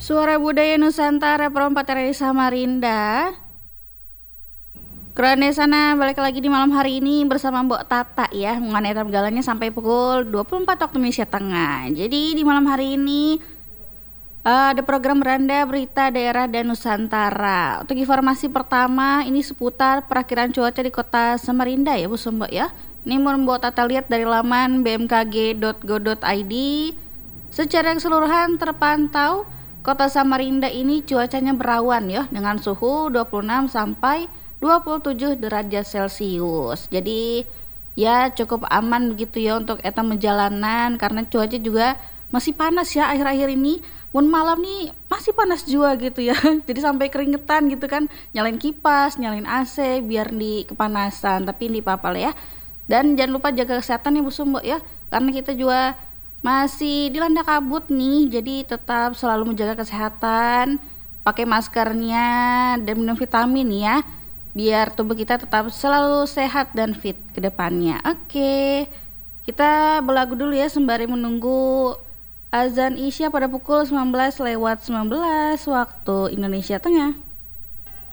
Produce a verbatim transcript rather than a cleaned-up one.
Suara Budaya Nusantara Perempat R I Samarinda. Keren sana, balik lagi di malam hari ini bersama Mbok Tata ya, mengenai galannya sampai pukul dua puluh empat waktu Indonesia Tengah. Jadi di malam hari ini uh, ada program Randa Berita Daerah dan Nusantara. Untuk informasi pertama ini seputar perakiraan cuaca di kota Samarinda ya Bu Mbok ya. Ini mau Mbok Tata lihat dari laman b m k g dot go dot i d. Secara keseluruhan terpantau kota Samarinda ini cuacanya berawan ya, dengan suhu dua puluh enam sampai dua puluh tujuh derajat Celcius. Jadi ya cukup aman begitu ya untuk eta menjalanan, karena cuaca juga masih panas ya akhir-akhir ini. Mun malam nih masih panas juga gitu ya. Jadi sampai keringetan gitu kan, nyalain kipas, nyalain A C biar di kepanasan, tapi di papal ya. Dan jangan lupa jaga kesehatan ya Bu Sumbo ya, karena kita juga masih dilanda kabut nih. Jadi tetap selalu menjaga kesehatan, pakai maskernya dan minum vitamin ya, biar tubuh kita tetap selalu sehat dan fit ke depannya. Oke, kita berlagu dulu ya sembari menunggu azan Isya pada pukul sembilan belas lewat sembilan belas waktu Indonesia Tengah.